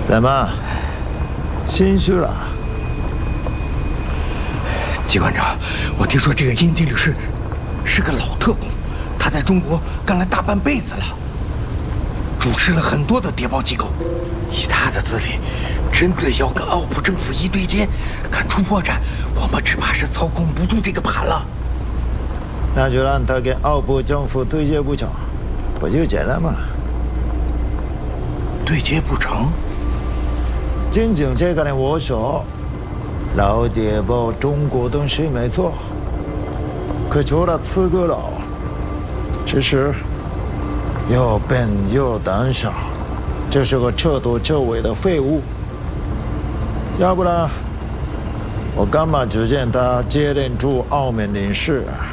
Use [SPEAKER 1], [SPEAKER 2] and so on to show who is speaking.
[SPEAKER 1] 怎么，心虚了？
[SPEAKER 2] 机关长，我听说这个金经理是个老特工，他在中国干了大半辈子了，主持了很多的谍报机构。以他的资历，真的要跟奥普政府一对接，敢出破绽，我们只怕是操控不住这个盘了。
[SPEAKER 1] 那就让他跟奥普政府对接不成，不就简单吗？
[SPEAKER 2] 对接不成？
[SPEAKER 1] 真正这个人我说，老谍报中国东西没错，可除了资格老，其实又笨又胆小，就是个彻头彻尾的废物。要不然，我干嘛只见他接任驻澳门领事啊？